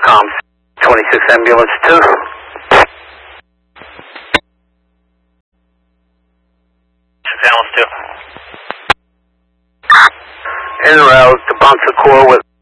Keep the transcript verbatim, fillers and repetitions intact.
comms. twenty-six ambulance two. Ambulance two. En route to Bon Secours with